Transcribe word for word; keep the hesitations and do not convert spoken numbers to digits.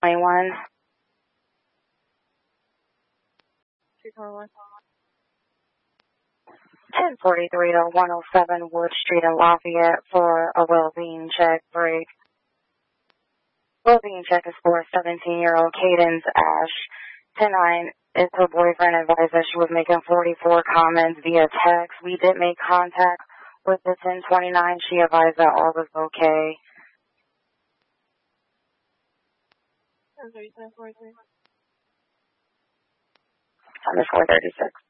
twenty-one. two twenty-one. ten forty-three to one oh seven Wood Street in Lafayette for a well-being check break. Well-being check is for seventeen-year-old Cadence Ash. ten nine is her boyfriend advised that she was making forty-four comments via text. We did make contact with the ten twenty-nine. She advised that all was okay. ten thirty-seven forty-three. Underscore thirty-six.